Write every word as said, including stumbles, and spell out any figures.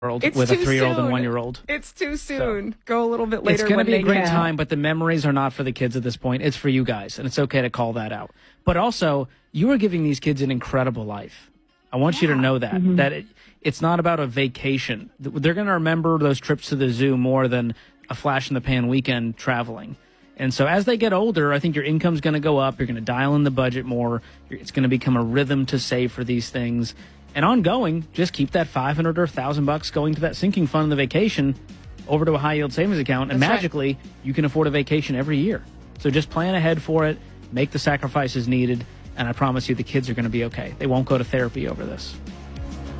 world It's with a too three-year-old and soon. one-year-old. It's too soon. Go a little bit later. It's going to when be a they great can. time, but the memories are not for the kids at this point. It's for you guys, and it's okay to call that out. But also, you are giving these kids an incredible life. I want Yeah. you to know that, Mm-hmm. that it, it's not about a vacation. They're going to remember those trips to the zoo more than a flash-in-the-pan weekend traveling. And so as they get older, I think your income's going to go up. You're going to dial in the budget more. It's going to become a rhythm to save for these things. And ongoing, just keep that five hundred or one thousand bucks going to that sinking fund in the vacation over to a high-yield savings account, and That's right. magically, you can afford a vacation every year. So just plan ahead for it, make the sacrifices needed, and I promise you the kids are going to be okay. They won't go to therapy over this.